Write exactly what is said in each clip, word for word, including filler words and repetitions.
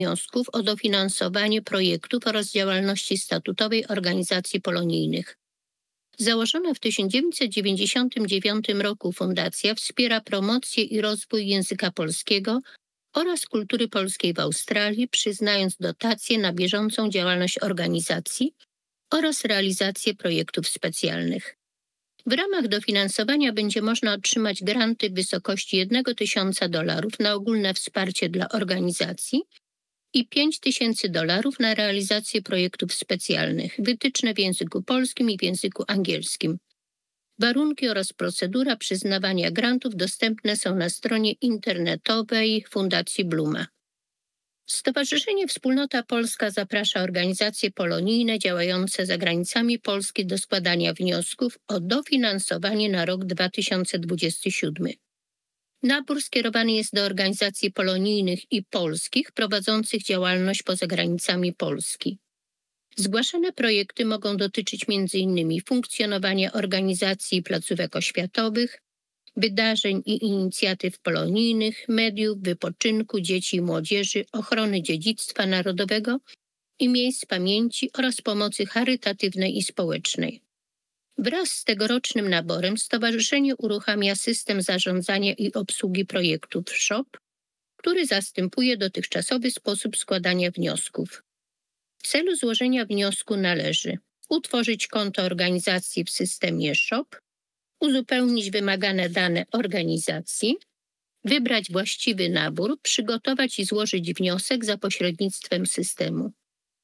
wniosków o dofinansowanie projektów oraz działalności statutowej organizacji polonijnych. Założona w tysiąc dziewięćset dziewięćdziesiątym dziewiątym roku fundacja wspiera promocję i rozwój języka polskiego oraz kultury polskiej w Australii, przyznając dotacje na bieżącą działalność organizacji oraz realizację projektów specjalnych. W ramach dofinansowania będzie można otrzymać granty w wysokości jednego tysiąca dolarów na ogólne wsparcie dla organizacji i pięć tysięcy dolarów na realizację projektów specjalnych, wytyczne w języku polskim i w języku angielskim. Warunki oraz procedura przyznawania grantów dostępne są na stronie internetowej Fundacji Bluma. Stowarzyszenie Wspólnota Polska zaprasza organizacje polonijne działające za granicami Polski do składania wniosków o dofinansowanie na rok dwa tysiące dwudziesty siódmy. Nabór skierowany jest do organizacji polonijnych i polskich prowadzących działalność poza granicami Polski. Zgłaszane projekty mogą dotyczyć między innymi funkcjonowania organizacji i placówek oświatowych, wydarzeń i inicjatyw polonijnych, mediów, wypoczynku dzieci i młodzieży, ochrony dziedzictwa narodowego i miejsc pamięci oraz pomocy charytatywnej i społecznej. Wraz z tegorocznym naborem stowarzyszenie uruchamia system zarządzania i obsługi projektów SHOP, który zastępuje dotychczasowy sposób składania wniosków. W celu złożenia wniosku należy utworzyć konto organizacji w systemie SHOP, uzupełnić wymagane dane organizacji, wybrać właściwy nabór, przygotować i złożyć wniosek za pośrednictwem systemu.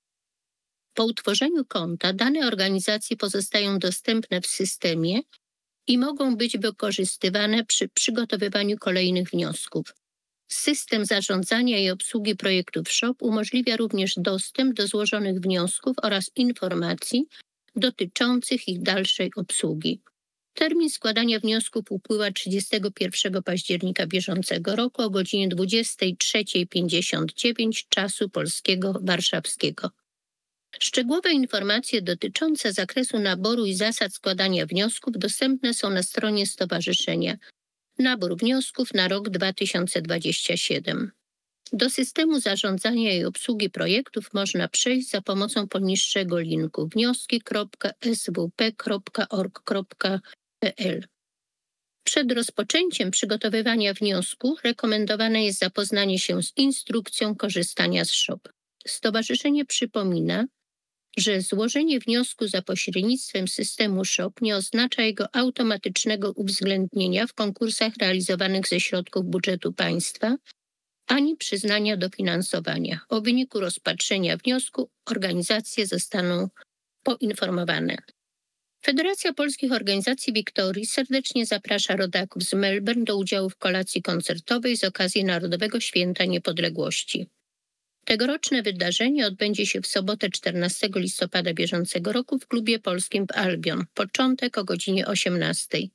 Po utworzeniu konta dane organizacji pozostają dostępne w systemie i mogą być wykorzystywane przy przygotowywaniu kolejnych wniosków. System zarządzania i obsługi projektów SHOP umożliwia również dostęp do złożonych wniosków oraz informacji dotyczących ich dalszej obsługi. Termin składania wniosków upływa trzydziestego pierwszego października bieżącego roku o godzinie dwudziestej trzeciej pięćdziesiąt dziewięć czasu polskiego warszawskiego. Szczegółowe informacje dotyczące zakresu naboru i zasad składania wniosków dostępne są na stronie stowarzyszenia Nabór wniosków na rok dwa tysiące dwudziesty siódmy. Do systemu zarządzania i obsługi projektów można przejść za pomocą poniższego linku wnioski kropka s w p kropka org kropka p l. Przed rozpoczęciem przygotowywania wniosku rekomendowane jest zapoznanie się z instrukcją korzystania z SHOP. Stowarzyszenie przypomina, że złożenie wniosku za pośrednictwem systemu SHOP nie oznacza jego automatycznego uwzględnienia w konkursach realizowanych ze środków budżetu państwa ani przyznania dofinansowania. O wyniku rozpatrzenia wniosku organizacje zostaną poinformowane. Federacja Polskich Organizacji Wiktorii serdecznie zaprasza rodaków z Melbourne do udziału w kolacji koncertowej z okazji Narodowego Święta Niepodległości. Tegoroczne wydarzenie odbędzie się w sobotę czternastego listopada bieżącego roku w klubie polskim w Albion. Początek o godzinie osiemnastej.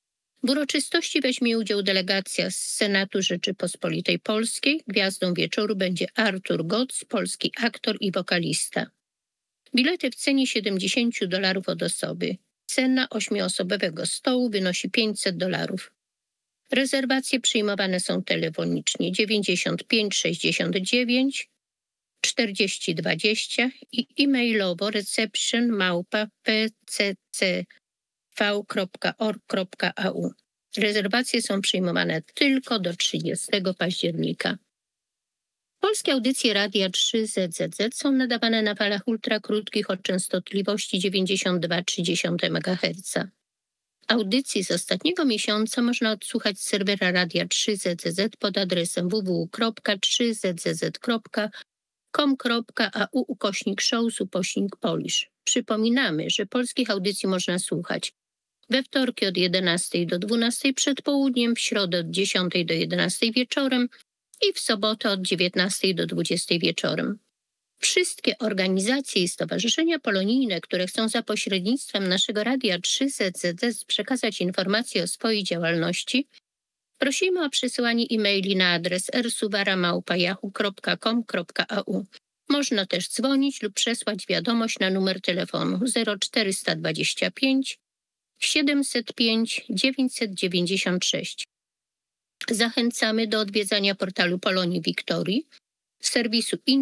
W uroczystości weźmie udział delegacja z Senatu Rzeczypospolitej Polskiej. Gwiazdą wieczoru będzie Artur Goc, polski aktor i wokalista. Bilety w cenie siedemdziesiąt dolarów od osoby. Cena ośmioosobowego stołu wynosi pięćset dolarów. Rezerwacje przyjmowane są telefonicznie dziewięćdziesiąt pięć sześćdziesiąt dziewięć czterdzieści dwadzieścia i e-mailowo reception małpa p c c v kropka org kropka a u. Rezerwacje są przyjmowane tylko do trzydziestego października. Polskie audycje Radia trzy Z Z Z są nadawane na falach ultrakrótkich o częstotliwości dziewięćdziesiąt dwa przecinek trzy megaherca. Audycji z ostatniego miesiąca można odsłuchać z serwera Radia trzy Z Z Z pod adresem w w w kropka trzy z z z kropka com kropka a u ukośnik shows ukośnik polish. Przypominamy, że polskich audycji można słuchać we wtorki od jedenastej do dwunastej przed południem, w środę od dziesiątej do jedenastej wieczorem i w sobotę od dziewiętnastej do dwudziestej wieczorem. Wszystkie organizacje i stowarzyszenia polonijne, które chcą za pośrednictwem naszego Radia trzy Z Z Z przekazać informacje o swojej działalności, prosimy o przesyłanie e-maili na adres r suwara małpa yahoo kropka com kropka a u. Można też dzwonić lub przesłać wiadomość na numer telefonu zero czterysta dwadzieścia pięć siedemset pięć dziewięćset dziewięćdziesiąt sześć. Zachęcamy do odwiedzania portalu Polonii Wiktorii serwisu